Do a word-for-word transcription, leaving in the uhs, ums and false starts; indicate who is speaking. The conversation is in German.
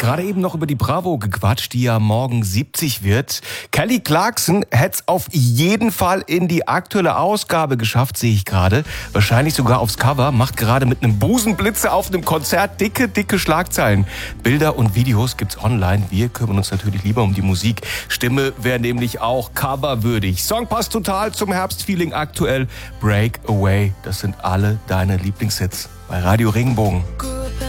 Speaker 1: Gerade eben noch über die Bravo gequatscht, die ja morgen siebzig wird. Kelly Clarkson hätte es auf jeden Fall in die aktuelle Ausgabe geschafft, sehe ich gerade. Wahrscheinlich sogar aufs Cover. Macht gerade mit einem Busenblitze auf einem Konzert dicke, dicke Schlagzeilen. Bilder und Videos gibt's online. Wir kümmern uns natürlich lieber um die Musik. Stimme wäre nämlich auch coverwürdig. Song passt total zum Herbstfeeling aktuell. Break Away, das sind alle deine Lieblingshits bei Radio Regenbogen.